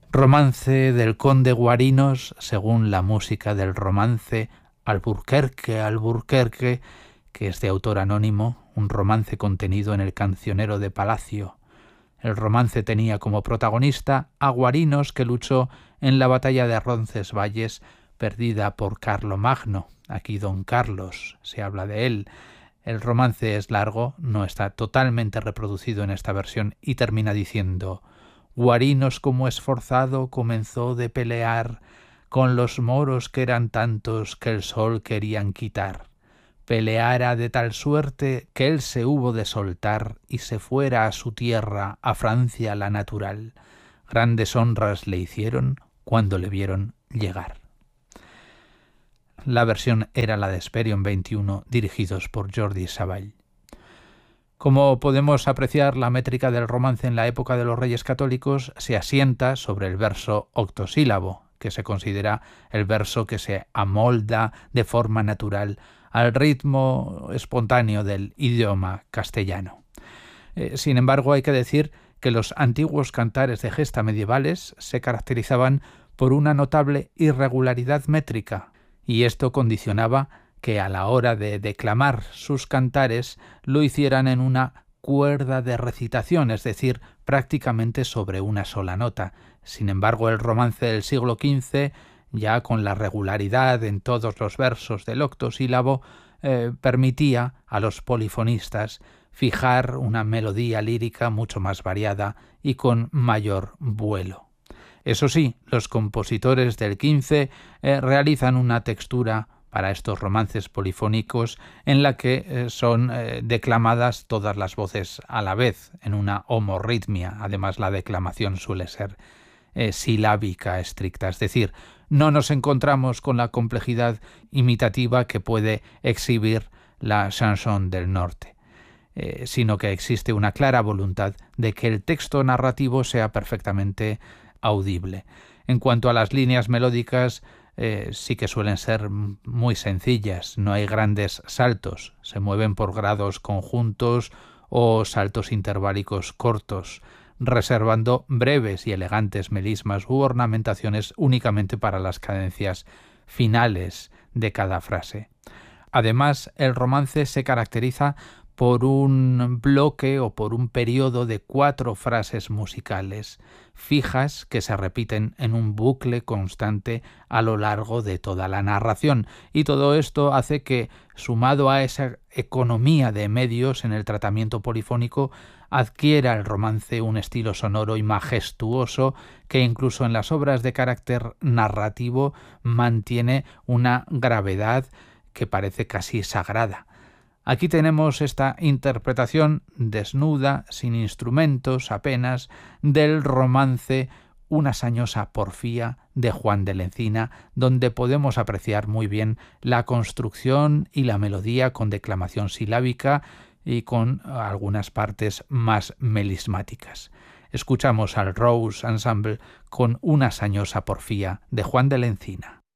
Romance del conde Guarinos, según la música del romance Alburquerque, Alburquerque, que es de autor anónimo, un romance contenido en el Cancionero de Palacio. El romance tenía como protagonista a Guarinos, que luchó en la batalla de Roncesvalles, perdida por Carlomagno. Aquí don Carlos, se habla de él. El romance es largo, no está totalmente reproducido en esta versión y termina diciendo: Guarinos como esforzado comenzó de pelear con los moros que eran tantos que el sol querían quitar. Peleara de tal suerte que él se hubo de soltar y se fuera a su tierra, a Francia la natural. Grandes honras le hicieron cuando le vieron llegar. La versión era la de Hesperion 21, dirigidos por Jordi Savall. Como podemos apreciar, la métrica del romance en la época de los Reyes Católicos se asienta sobre el verso octosílabo, que se considera el verso que se amolda de forma natural al ritmo espontáneo del idioma castellano. Sin embargo, hay que decir que los antiguos cantares de gesta medievales se caracterizaban por una notable irregularidad métrica, y esto condicionaba que a la hora de declamar sus cantares lo hicieran en una cuerda de recitación, es decir, prácticamente sobre una sola nota. Sin embargo, el romance del siglo XV, ya con la regularidad en todos los versos del octosílabo, permitía a los polifonistas fijar una melodía lírica mucho más variada y con mayor vuelo. Eso sí, los compositores del XV realizan una textura para estos romances polifónicos en la que son declamadas todas las voces a la vez, en una homorritmia. Además, la declamación suele ser silábica estricta, es decir, no nos encontramos con la complejidad imitativa que puede exhibir la chanson del norte, sino que existe una clara voluntad de que el texto narrativo sea perfectamente audible. En cuanto a las líneas melódicas, sí que suelen ser muy sencillas, no hay grandes saltos, se mueven por grados conjuntos o saltos interválicos cortos, reservando breves y elegantes melismas u ornamentaciones únicamente para las cadencias finales de cada frase. Además, el romance se caracteriza por un bloque o por un periodo de 4 frases musicales fijas que se repiten en un bucle constante a lo largo de toda la narración, y todo esto hace que, sumado a esa economía de medios en el tratamiento polifónico, adquiera el romance un estilo sonoro y majestuoso que incluso en las obras de carácter narrativo mantiene una gravedad que parece casi sagrada. Aquí tenemos esta interpretación desnuda, sin instrumentos apenas, del romance Una sañosa porfía de Juan de la Encina, donde podemos apreciar muy bien la construcción y la melodía con declamación silábica y con algunas partes más melismáticas. Escuchamos al Rose Ensemble con Una sañosa porfía de Juan de la Encina.